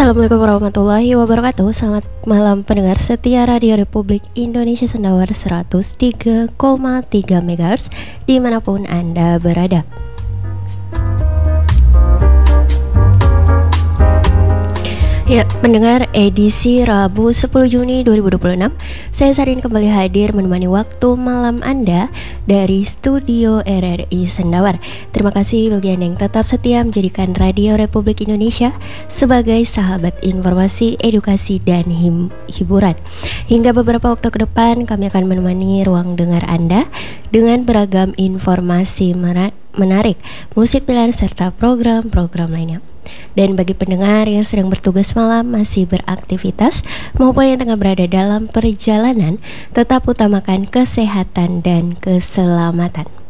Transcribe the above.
Assalamualaikum warahmatullahi wabarakatuh. Selamat malam pendengar setia Radio Republik Indonesia Sendawar 103,3 MHz dimanapun Anda berada. Ya, mendengar edisi Rabu 10 Juni 2026, saya Sarin kembali hadir menemani waktu malam Anda dari Studio RRI Sendawar. Terima kasih bagi Anda yang tetap setia menjadikan Radio Republik Indonesia sebagai sahabat informasi, edukasi, dan hiburan. Hingga beberapa waktu ke depan, kami akan menemani ruang dengar Anda dengan beragam informasi menarik, musik pilihan, serta program-program lainnya. Dan bagi pendengar yang sedang bertugas malam, masih beraktivitas, maupun yang tengah berada dalam perjalanan, tetap utamakan kesehatan dan keselamatan.